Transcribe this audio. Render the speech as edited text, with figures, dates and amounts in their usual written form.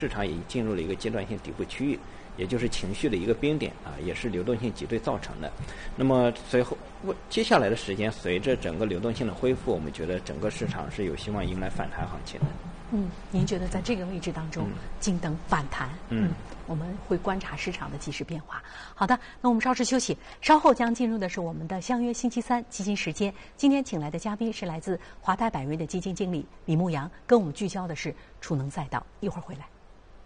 市场也进入了一个阶段性底部区域，也就是情绪的一个冰点啊，也是流动性挤兑造成的。那么随后接下来的时间，随着整个流动性的恢复，我们觉得整个市场是有希望迎来反弹行情的。 您觉得在这个位置当中，静等反弹？我们会观察市场的即时变化。好的，那我们稍事休息，稍后将进入的是我们的相约星期三基金时间。今天请来的嘉宾是来自华泰柏瑞的基金经理李牧阳，跟我们聚焦的是储能赛道。一会儿回来。